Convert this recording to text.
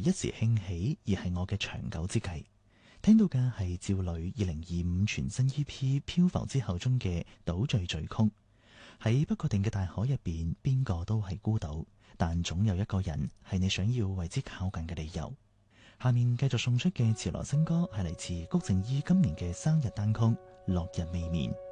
一時興起，而係我嘅長久之計。聽到嘅係趙雷2025全新 EP《漂浮之後》中嘅島嶼序曲。喺不確定嘅大海入邊，邊個都係孤島，但總有一個人係你想要為之靠近嘅理由。下面繼續送出嘅潮流新歌係嚟自谷靜依今年嘅生日單曲《落日未眠》。